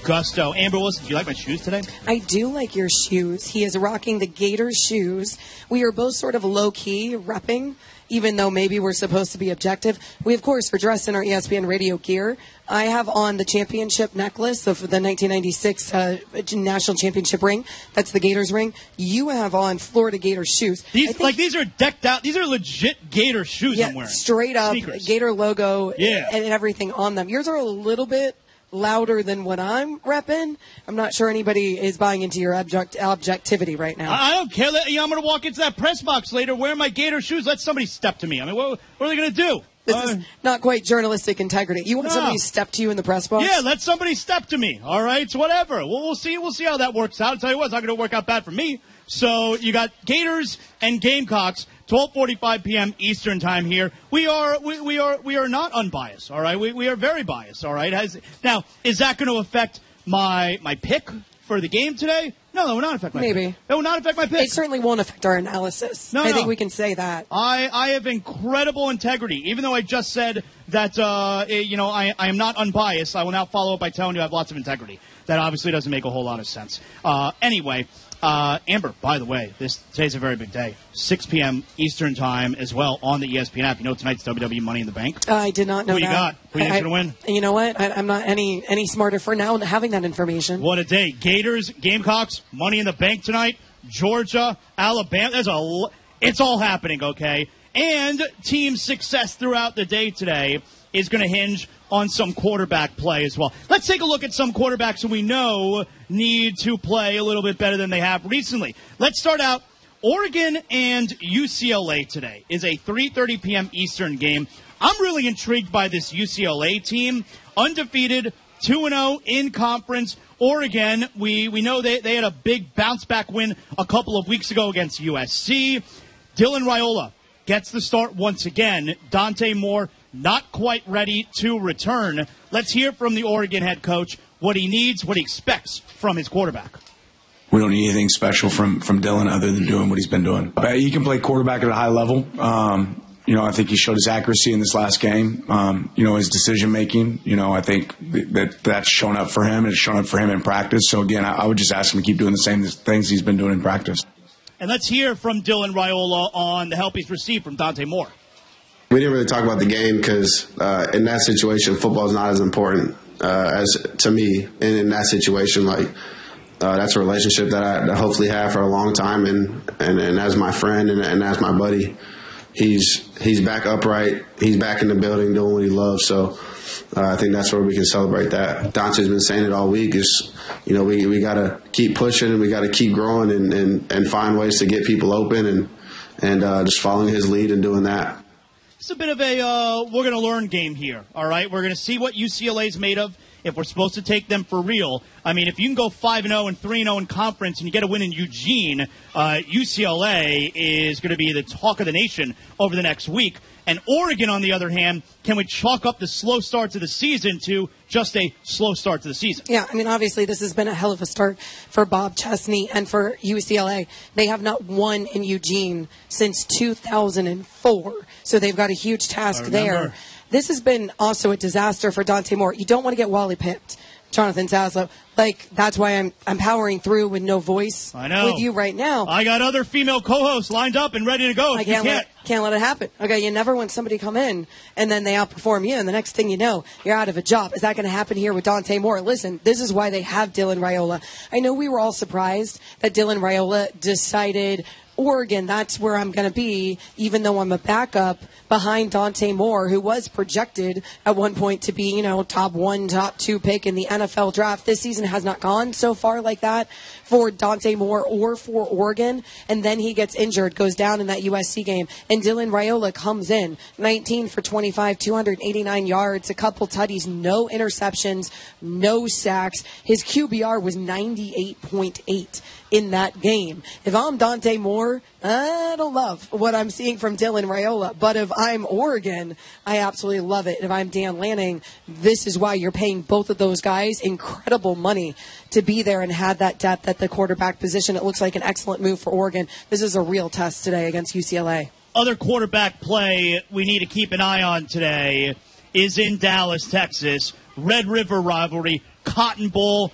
gusto. Amber Wilson, do you like my shoes today? I do like your shoes. He is rocking the Gators shoes. We are both sort of low-key repping, even though maybe we're supposed to be objective. We, of course, are dressed in our ESPN radio gear. I have on the championship necklace of the 1996 national championship ring. That's the Gators ring. You have on Florida Gators shoes. These are decked out. These are legit Gator shoes I'm wearing. Straight up Sneakers. Gator logo and everything on them. Yours are a little bit louder than what I'm repping. I'm not sure anybody is buying into your objectivity right now. I don't care. I'm going to walk into that press box later wearing my Gator shoes. Let somebody step to me. I mean, what are they going to do? This is not quite journalistic integrity. You want somebody to step to you in the press box? Yeah, let somebody step to me. All right, so whatever. We'll see. We'll see how that works out. I'll tell you what, it's not going to work out bad for me. So you got Gators and Gamecocks, 12:45 p.m. Eastern time here. We are not unbiased. All right, we are very biased. All right. Now, is that going to affect my pick for the game today? No, it will not affect my pick. It will not affect my pick. It certainly won't affect our analysis. I think we can say that. I have incredible integrity. Even though I just said that, I am not unbiased, I will now follow up by telling you I have lots of integrity. That obviously doesn't make a whole lot of sense. Anyway, Amber, by the way, today's a very big day. 6 p.m. Eastern time as well on the ESPN app. You know tonight's WWE Money in the Bank? I did not know that. Who you got? Who you think's going to win? You know what? I'm not any smarter for now having that information. What a day. Gators, Gamecocks, Money in the Bank tonight. Georgia, Alabama. It's all happening, okay? And team success throughout the day today is going to hinge on some quarterback play as well. Let's take a look at some quarterbacks who we know need to play a little bit better than they have recently. Let's start out. Oregon and UCLA today is a 3:30 p.m. Eastern game. I'm really intrigued by this UCLA team. Undefeated, 2-0 in conference. Oregon, we know they had a big bounce-back win a couple of weeks ago against USC. Dylan Raiola gets the start once again. Dante Moore not quite ready to return. Let's hear from the Oregon head coach what he needs, what he expects from his quarterback. We don't need anything special from Dylan other than doing what he's been doing. He can play quarterback at a high level. I think he showed his accuracy in this last game. His decision-making, I think that's shown up for him. It's shown up for him in practice. So, again, I would just ask him to keep doing the same things he's been doing in practice. And let's hear from Dylan Raiola on the help he's received from Dante Moore. We didn't really talk about the game because in that situation, football is not as important as to me. And in that situation, that's a relationship that I hopefully have for a long time. And as my friend and as my buddy, he's back upright. He's back in the building doing what he loves. So I think that's where we can celebrate that. Dante's been saying it all week is, we got to keep pushing and we got to keep growing and find ways to get people open and just following his lead and doing that. It's a bit of a we're going to learn game here, all right? We're going to see what UCLA's made of if we're supposed to take them for real. I mean, if you can go 5-0 and 3-0 in conference and you get a win in Eugene, UCLA is going to be the talk of the nation over the next week. And Oregon, on the other hand, can we chalk up the slow start to the season to just a slow start to the season? Yeah, I mean, obviously this has been a hell of a start for Bob Chesney and for UCLA. They have not won in Eugene since 2004, so they've got a huge task there. This has been also a disaster for Dante Moore. You don't want to get Wally pipped, Jonathan Zaslow. That's why I'm powering through with no voice with you right now. I got other female co-hosts lined up and ready to go. I can't let it happen. Okay, you never want somebody to come in and then they outperform you, and the next thing you know, you're out of a job. Is that going to happen here with Dante Moore? Listen, this is why they have Dylan Raiola. I know we were all surprised that Dylan Raiola decided Oregon, that's where I'm going to be, even though I'm a backup behind Dante Moore, who was projected at one point to be, top 1, top 2 pick in the NFL draft. This season has not gone so far like that for Dante Moore or for Oregon. And then he gets injured, goes down in that USC game. And Dylan Raiola comes in, 19 for 25, 289 yards, a couple tutties, no interceptions, no sacks. His QBR was 98.8 in that game. If I'm Dante Moore, I don't love what I'm seeing from Dylan Raiola. But if I'm Oregon, I absolutely love it. If I'm Dan Lanning, this is why you're paying both of those guys incredible money to be there and have that depth at the quarterback position. It looks like an excellent move for Oregon. This is a real test today against UCLA. Other quarterback play we need to keep an eye on today is in Dallas, Texas. Red River rivalry, Cotton Bowl.